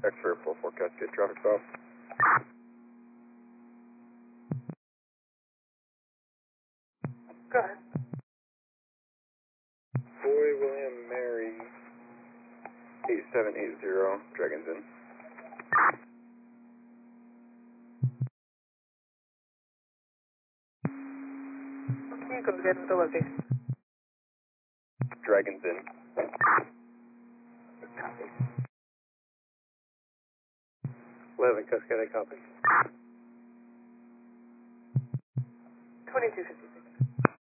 X-ray, full forecast, get traffic stop. Go ahead. Boy William Mary 8780, Dragons in. Okay, go ahead with the location. Dragons in. Copy. 11 Cascade, copy. 2250.